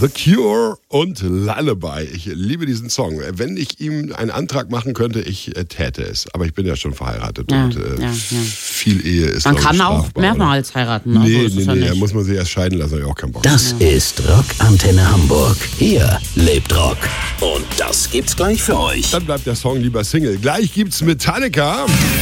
The Cure und Lullaby. Ich liebe diesen Song. Wenn ich ihm einen Antrag machen könnte, ich täte es. Aber ich bin ja schon verheiratet und viel Ehe ist Man kann auch strafbar, mehrmals oder? heiraten. Nee, so da muss man sich erst scheiden lassen. Hab ich auch keinen Bock. Das ist Rock Antenne Hamburg. Hier lebt Rock. Und das gibt's gleich für euch. Dann bleibt der Song lieber Single. Gleich gibt's Metallica.